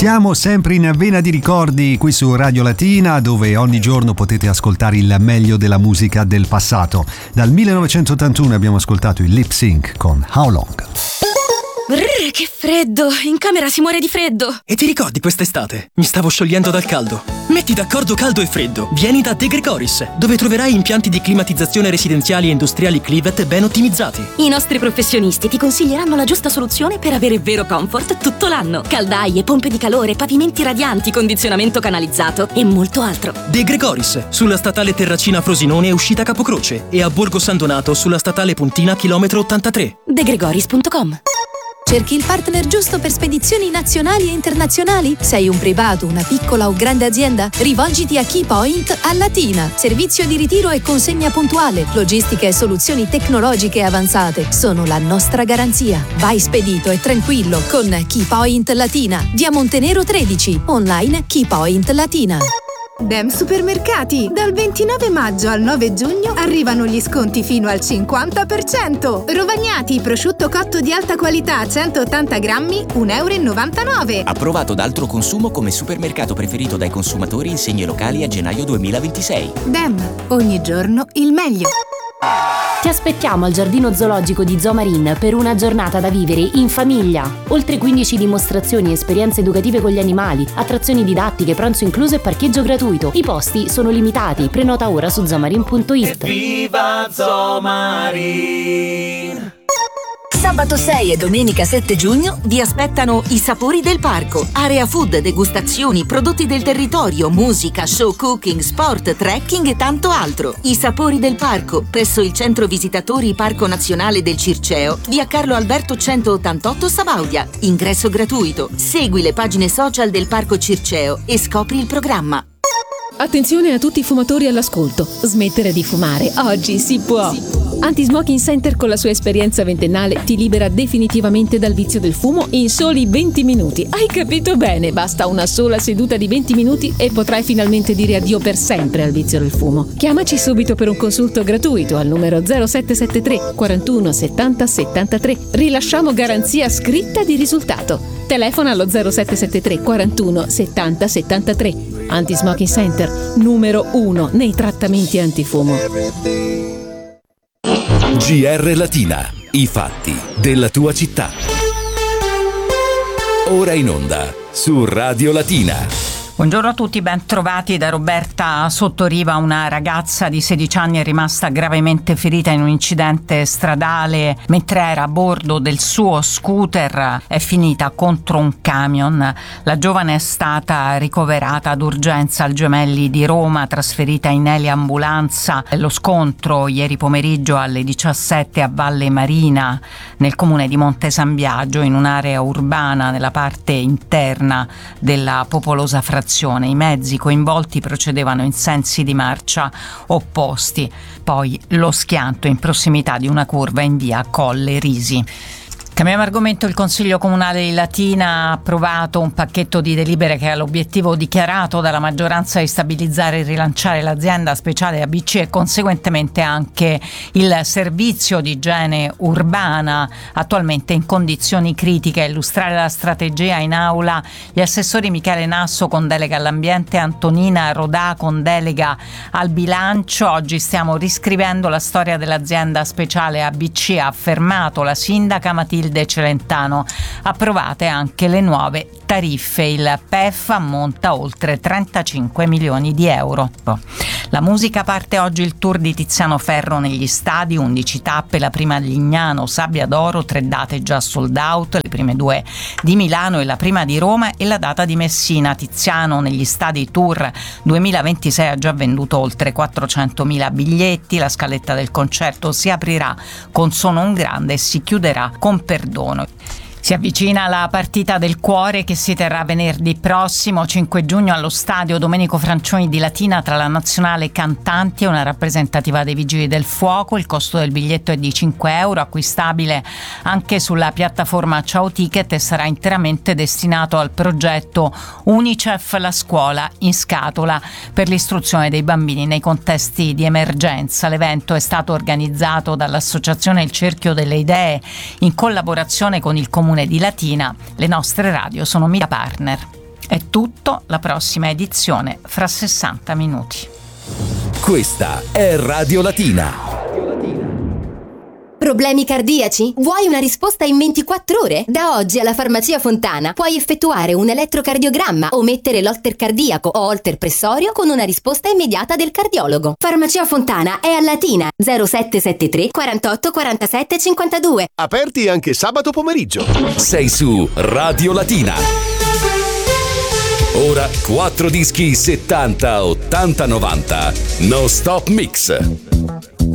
Siamo sempre in vena di ricordi qui su Radio Latina, dove ogni giorno potete ascoltare il meglio della musica del passato. Dal 1981 abbiamo ascoltato il Lip Sync con How Long. Brrr, che freddo! In camera si muore di freddo! E ti ricordi quest'estate? Mi stavo sciogliendo dal caldo. Metti d'accordo caldo e freddo. Vieni da De Gregoris, dove troverai impianti di climatizzazione residenziali e industriali Clivet ben ottimizzati. I nostri professionisti ti consiglieranno la giusta soluzione per avere vero comfort tutto l'anno. Caldaie, pompe di calore, pavimenti radianti, condizionamento canalizzato e molto altro. De Gregoris, sulla statale Terracina Frosinone uscita Capocroce, e a Borgo San Donato sulla statale Pontina chilometro 83. degregoris.com. Cerchi il partner giusto per spedizioni nazionali e internazionali? Sei un privato, una piccola o grande azienda? Rivolgiti a Keypoint a Latina. Servizio di ritiro e consegna puntuale, logistica e soluzioni tecnologiche avanzate sono la nostra garanzia. Vai spedito e tranquillo con Keypoint Latina. Via Montenero 13. Online Keypoint Latina. Dem Supermercati! Dal 29 maggio al 9 giugno arrivano gli sconti fino al 50%. Rovagnati, prosciutto cotto di alta qualità 180 grammi, 1,99 €. Approvato da altro consumo come supermercato preferito dai consumatori in segni locali a gennaio 2026. Dem, ogni giorno il meglio. Ti aspettiamo al Giardino Zoologico di Zoomarine per una giornata da vivere in famiglia. Oltre 15 dimostrazioni e esperienze educative con gli animali, attrazioni didattiche, pranzo incluso e parcheggio gratuito. I posti sono limitati, prenota ora su zoomarine.it. Viva Zoomarine! Sabato 6 e domenica 7 giugno vi aspettano i sapori del parco. Area food, degustazioni, prodotti del territorio, musica, show cooking, sport, trekking e tanto altro. I sapori del parco, presso il centro visitatori Parco Nazionale del Circeo, via Carlo Alberto 188 Sabaudia. Ingresso gratuito. Segui le pagine social del Parco Circeo e scopri il programma. Attenzione a tutti i fumatori all'ascolto. Smettere di fumare oggi si può. Anti-Smoking Center con la sua esperienza ventennale ti libera definitivamente dal vizio del fumo in soli 20 minuti. Hai capito bene? Basta una sola seduta di 20 minuti e potrai finalmente dire addio per sempre al vizio del fumo. Chiamaci subito per un consulto gratuito al numero 0773 41 70 73. Rilasciamo garanzia scritta di risultato. Telefona allo 0773 41 70 73. Anti-Smoking Center, numero 1 nei trattamenti antifumo. GR Latina, i fatti della tua città. Ora in onda su Radio Latina. Buongiorno a tutti, ben trovati da Roberta Sottoriva. Una ragazza di 16 anni è rimasta gravemente ferita in un incidente stradale mentre era a bordo del suo scooter, è finita contro un camion. La giovane è stata ricoverata d'urgenza al Gemelli di Roma, trasferita in eliambulanza. Lo scontro ieri pomeriggio alle 17 a Valle Marina, nel comune di Monte San Biagio, in un'area urbana nella parte interna della popolosa frazione. I mezzi coinvolti procedevano in sensi di marcia opposti. Poi lo schianto in prossimità di una curva in via Colle Risi. Cambiamo argomento. Il Consiglio Comunale di Latina ha approvato un pacchetto di delibere che ha l'obiettivo dichiarato dalla maggioranza di stabilizzare e rilanciare l'azienda speciale ABC e conseguentemente anche il servizio di igiene urbana, attualmente in condizioni critiche. A illustrare la strategia in aula gli assessori Michele Nasso con delega all'ambiente, Antonina Rodà con delega al bilancio. Oggi stiamo riscrivendo la storia dell'azienda speciale ABC, ha affermato la sindaca Matilde Celentano. Approvate anche le nuove tariffe. Il PEF ammonta a oltre 35 milioni di euro. La musica parte oggi il tour di Tiziano Ferro negli stadi, 11 tappe, la prima a Lignano, Sabbia d'Oro, 3 date già sold out, le prime 2 di Milano e la prima di Roma e la data di Messina. Tiziano negli stadi Tour 2026 ha già venduto oltre 400.000 biglietti. La scaletta del concerto si aprirà con Sono un grande e si chiuderà con Perdono. Si avvicina la partita del cuore che si terrà venerdì prossimo, 5 giugno, allo stadio Domenico Francioni di Latina tra la nazionale cantanti e una rappresentativa dei Vigili del Fuoco. Il costo del biglietto è di 5 euro, acquistabile anche sulla piattaforma Ciao Ticket e sarà interamente destinato al progetto Unicef La scuola in scatola per l'istruzione dei bambini nei contesti di emergenza. L'evento è stato organizzato dall'associazione Il Cerchio delle Idee in collaborazione con il Comune di Latina. Le nostre radio sono media partner. È tutto, la prossima edizione fra 60 minuti. Questa è Radio Latina. Problemi cardiaci? Vuoi una risposta in 24 ore? Da oggi alla Farmacia Fontana puoi effettuare un elettrocardiogramma o mettere l'holter cardiaco o holter pressorio con una risposta immediata del cardiologo. Farmacia Fontana è a Latina 0773 48 47 52. Aperti anche sabato pomeriggio. Sei su Radio Latina. Ora 4 dischi 70, 80, 90. No Stop Mix.